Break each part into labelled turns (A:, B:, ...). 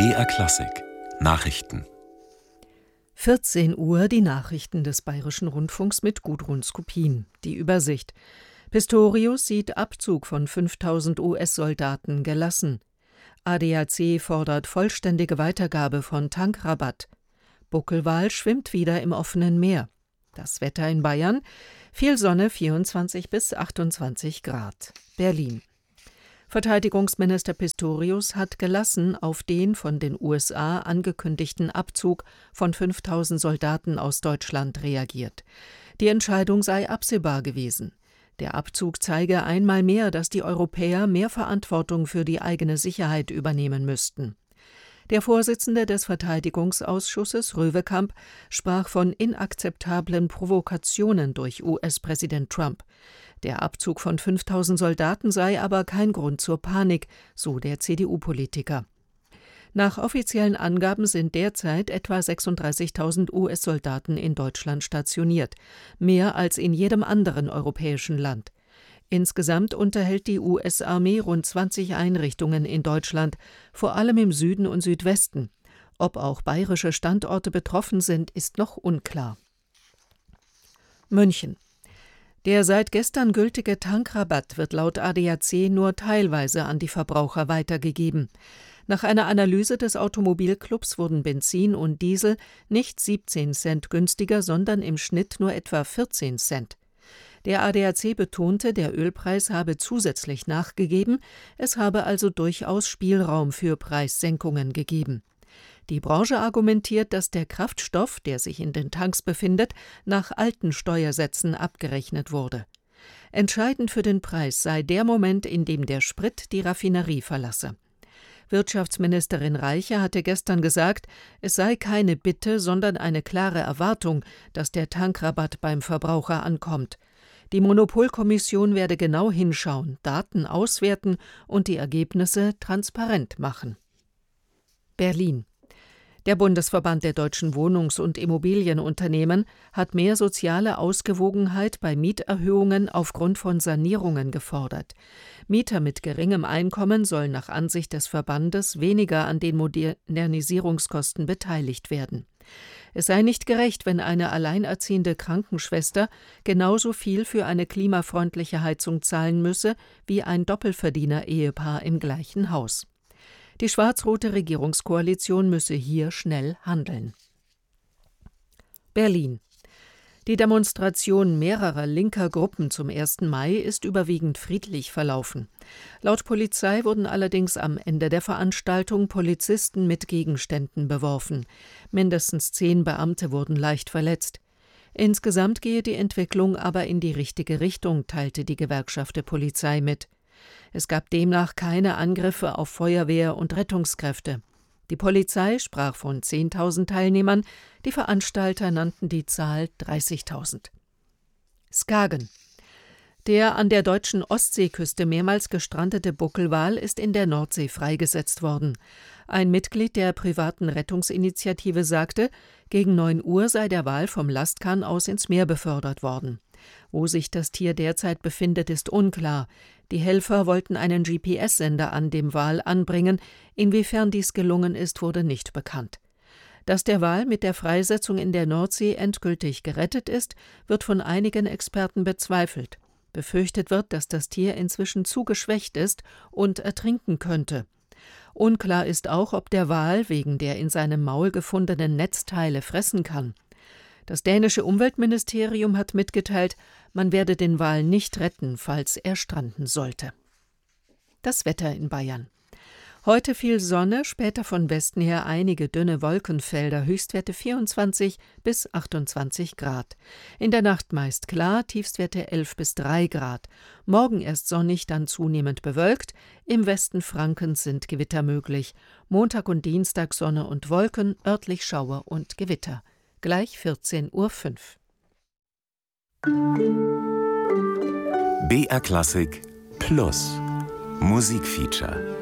A: BR Klassik Nachrichten.
B: 14 Uhr die Nachrichten des Bayerischen Rundfunks mit Gudrun Skopin. Die Übersicht. Pistorius sieht Abzug von 5.000 US-Soldaten gelassen. ADAC fordert vollständige Weitergabe von Tankrabatt. Buckelwal schwimmt wieder im offenen Meer. Das Wetter in Bayern: viel Sonne, 24 bis 28 Grad. Berlin. Verteidigungsminister Pistorius hat gelassen auf den von den USA angekündigten Abzug von 5.000 Soldaten aus Deutschland reagiert. Die Entscheidung sei absehbar gewesen. Der Abzug zeige einmal mehr, dass die Europäer mehr Verantwortung für die eigene Sicherheit übernehmen müssten. Der Vorsitzende des Verteidigungsausschusses, Röwekamp, sprach von inakzeptablen Provokationen durch US-Präsident Trump. Der Abzug von 5.000 Soldaten sei aber kein Grund zur Panik, so der CDU-Politiker. Nach offiziellen Angaben sind derzeit etwa 36.000 US-Soldaten in Deutschland stationiert, mehr als in jedem anderen europäischen Land. Insgesamt unterhält die US-Armee rund 20 Einrichtungen in Deutschland, vor allem im Süden und Südwesten. Ob auch bayerische Standorte betroffen sind, ist noch unklar. München. Der seit gestern gültige Tankrabatt wird laut ADAC nur teilweise an die Verbraucher weitergegeben. Nach einer Analyse des Automobilclubs wurden Benzin und Diesel nicht 17 Cent günstiger, sondern im Schnitt nur etwa 14 Cent. Der ADAC betonte, der Ölpreis habe zusätzlich nachgegeben, es habe also durchaus Spielraum für Preissenkungen gegeben. Die Branche argumentiert, dass der Kraftstoff, der sich in den Tanks befindet, nach alten Steuersätzen abgerechnet wurde. Entscheidend für den Preis sei der Moment, in dem der Sprit die Raffinerie verlasse. Wirtschaftsministerin Reiche hatte gestern gesagt, es sei keine Bitte, sondern eine klare Erwartung, dass der Tankrabatt beim Verbraucher ankommt. Die Monopolkommission werde genau hinschauen, Daten auswerten und die Ergebnisse transparent machen. Berlin. Der Bundesverband der deutschen Wohnungs- und Immobilienunternehmen hat mehr soziale Ausgewogenheit bei Mieterhöhungen aufgrund von Sanierungen gefordert. Mieter mit geringem Einkommen sollen nach Ansicht des Verbandes weniger an den Modernisierungskosten beteiligt werden. Es sei nicht gerecht, wenn eine alleinerziehende Krankenschwester genauso viel für eine klimafreundliche Heizung zahlen müsse wie ein Doppelverdiener-Ehepaar im gleichen Haus. Die schwarz-rote Regierungskoalition müsse hier schnell handeln. Berlin. Die Demonstration mehrerer linker Gruppen zum 1. Mai ist überwiegend friedlich verlaufen. Laut Polizei wurden allerdings am Ende der Veranstaltung Polizisten mit Gegenständen beworfen. Mindestens 10 Beamte wurden leicht verletzt. Insgesamt gehe die Entwicklung aber in die richtige Richtung, teilte die Gewerkschaft der Polizei mit. Es gab demnach keine Angriffe auf Feuerwehr und Rettungskräfte. Die Polizei sprach von 10.000 Teilnehmern, die Veranstalter nannten die Zahl 30.000. Skagen. Der an der deutschen Ostseeküste mehrmals gestrandete Buckelwal ist in der Nordsee freigesetzt worden. Ein Mitglied der privaten Rettungsinitiative sagte, gegen 9 Uhr sei der Wal vom Lastkahn aus ins Meer befördert worden. Wo sich das Tier derzeit befindet, ist unklar. Die Helfer wollten einen GPS-Sender an dem Wal anbringen. Inwiefern dies gelungen ist, wurde nicht bekannt. Dass der Wal mit der Freisetzung in der Nordsee endgültig gerettet ist, wird von einigen Experten bezweifelt. Befürchtet wird, dass das Tier inzwischen zu geschwächt ist und ertrinken könnte. Unklar ist auch, ob der Wal wegen der in seinem Maul gefundenen Netzteile fressen kann. Das dänische Umweltministerium hat mitgeteilt, man werde den Wal nicht retten, falls er stranden sollte. Das Wetter in Bayern. Heute viel Sonne, später von Westen her einige dünne Wolkenfelder, Höchstwerte 24 bis 28 Grad. In der Nacht meist klar, Tiefstwerte 11 bis 3 Grad. Morgen erst sonnig, dann zunehmend bewölkt. Im Westen Frankens sind Gewitter möglich. Montag und Dienstag Sonne und Wolken, örtlich Schauer und Gewitter. Gleich 14:05 Uhr.
A: BR Klassik Plus Musikfeature.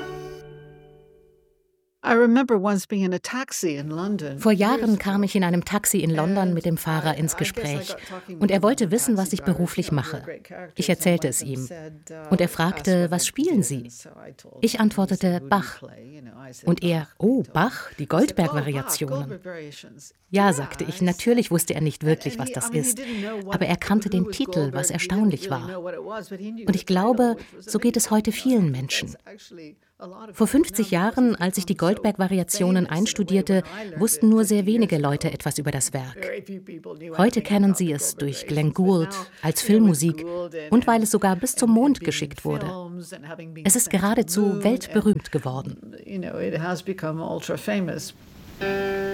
C: Vor Jahren kam ich in einem Taxi in London mit dem Fahrer ins Gespräch und er wollte wissen, was ich beruflich mache. Ich erzählte es ihm und er fragte, was spielen Sie? Ich antwortete, Bach. Und er, oh, Bach, die Goldberg-Variationen. Ja, sagte ich, natürlich wusste er nicht wirklich, was das ist. Aber er kannte den Titel, was erstaunlich war. Und ich glaube, so geht es heute vielen Menschen. Vor 50 Jahren, als ich die Goldberg-Variationen einstudierte, wussten nur sehr wenige Leute etwas über das Werk. Heute kennen sie es durch Glenn Gould als Filmmusik und weil es sogar bis zum Mond geschickt wurde. Es ist geradezu weltberühmt geworden.